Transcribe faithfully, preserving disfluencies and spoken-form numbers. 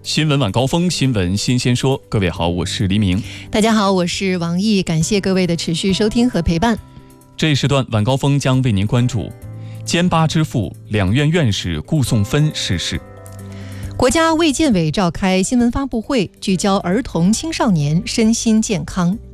新闻晚高峰，新闻新鲜说。各位好，我是黎明。 大家好，我是王毅，感谢各位的持续收听和陪伴。 这一时段晚高峰将为您关注歼八之父、两院院士顾颂芬逝世。 国家卫健委召开新闻发布会，聚焦儿童青少年身心健康。